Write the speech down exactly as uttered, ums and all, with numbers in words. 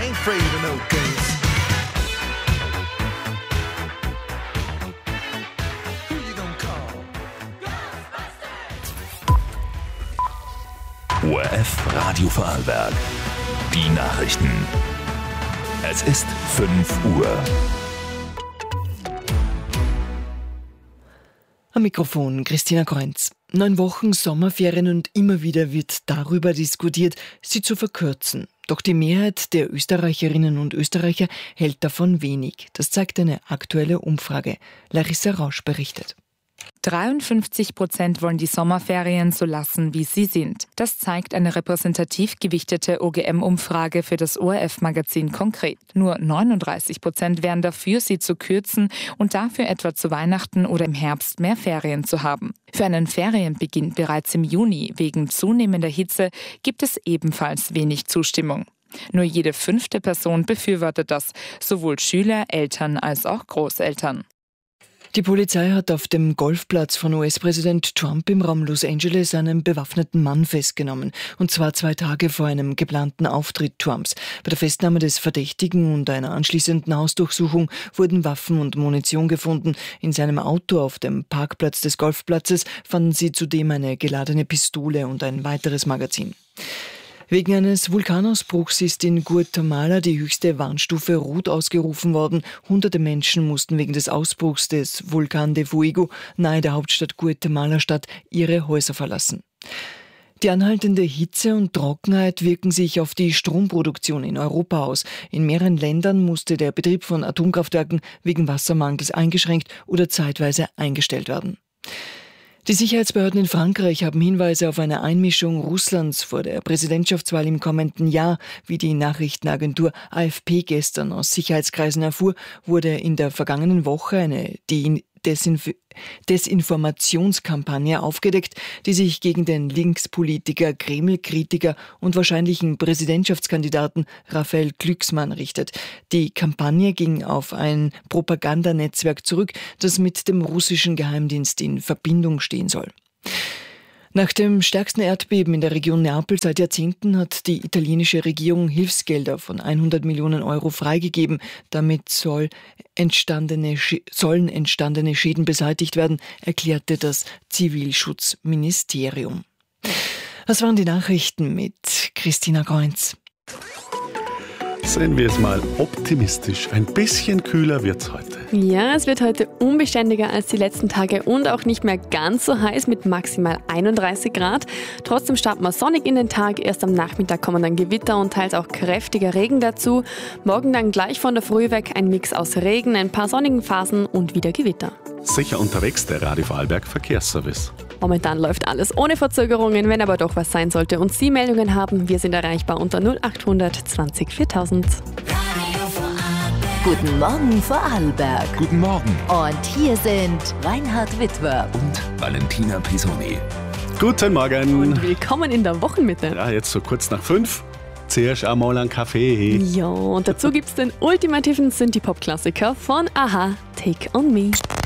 ain't afraid of no ghosts. Who you gonna call? O R F Radio Vorarlberg. Die Nachrichten. Es ist fünf Uhr. Am Mikrofon Christina Kreunz. Neun Wochen Sommerferien und immer wieder wird darüber diskutiert, sie zu verkürzen. Doch die Mehrheit der Österreicherinnen und Österreicher hält davon wenig. Das zeigt eine aktuelle Umfrage. Larissa Rausch berichtet. dreiundfünfzig Prozent wollen die Sommerferien so lassen, wie sie sind. Das zeigt eine repräsentativ gewichtete O G M-Umfrage für das O R F-Magazin konkret. Nur neununddreißig Prozent wären dafür, sie zu kürzen und dafür etwa zu Weihnachten oder im Herbst mehr Ferien zu haben. Für einen Ferienbeginn bereits im Juni wegen zunehmender Hitze gibt es ebenfalls wenig Zustimmung. Nur jede fünfte Person befürwortet das, sowohl Schüler, Eltern als auch Großeltern. Die Polizei hat auf dem Golfplatz von U S-Präsident Trump im Raum Los Angeles einen bewaffneten Mann festgenommen. Und zwar zwei Tage vor einem geplanten Auftritt Trumps. Bei der Festnahme des Verdächtigen und einer anschließenden Hausdurchsuchung wurden Waffen und Munition gefunden. In seinem Auto auf dem Parkplatz des Golfplatzes fanden sie zudem eine geladene Pistole und ein weiteres Magazin. Wegen eines Vulkanausbruchs ist in Guatemala die höchste Warnstufe Rot ausgerufen worden. Hunderte Menschen mussten wegen des Ausbruchs des Vulkan de Fuego nahe der Hauptstadt Guatemala-Stadt ihre Häuser verlassen. Die anhaltende Hitze und Trockenheit wirken sich auf die Stromproduktion in Europa aus. In mehreren Ländern musste der Betrieb von Atomkraftwerken wegen Wassermangels eingeschränkt oder zeitweise eingestellt werden. Die Sicherheitsbehörden in Frankreich haben Hinweise auf eine Einmischung Russlands vor der Präsidentschaftswahl im kommenden Jahr. Wie die Nachrichtenagentur A F P gestern aus Sicherheitskreisen erfuhr, wurde in der vergangenen Woche eine Desinf- Desinformationskampagne aufgedeckt, die sich gegen den Linkspolitiker, Kreml-Kritiker und wahrscheinlichen Präsidentschaftskandidaten Raphael Glucksmann richtet. Die Kampagne ging auf ein Propagandanetzwerk zurück, das mit dem russischen Geheimdienst in Verbindung stehen soll. Nach dem stärksten Erdbeben in der Region Neapel seit Jahrzehnten hat die italienische Regierung Hilfsgelder von hundert Millionen Euro freigegeben. Damit soll entstandene, sollen entstandene Schäden beseitigt werden, erklärte das Zivilschutzministerium. Das waren die Nachrichten mit Christina Kreunz. Sehen wir es mal optimistisch. Ein bisschen kühler wird's heute. Ja, es wird heute unbeständiger als die letzten Tage und auch nicht mehr ganz so heiß mit maximal einunddreißig Grad. Trotzdem starten wir sonnig in den Tag. Erst am Nachmittag kommen dann Gewitter und teils auch kräftiger Regen dazu. Morgen dann gleich von der Früh weg ein Mix aus Regen, ein paar sonnigen Phasen und wieder Gewitter. Sicher unterwegs der Radio Vorarlberg Verkehrsservice. Momentan läuft alles ohne Verzögerungen. Wenn aber doch was sein sollte und Sie Meldungen haben, wir sind erreichbar unter null acht hundert zwanzig viertausend. Guten Morgen Vorarlberg. Guten Morgen. Und hier sind Reinhard Witwer Und Valentina Pisoni. Guten Morgen. Und willkommen in der Wochenmitte. Ja, jetzt so kurz nach fünf. Zuerst einmal einen Kaffee. Ja, und dazu gibt's den ultimativen Synthie-Pop-Klassiker von Aha, Take On Me.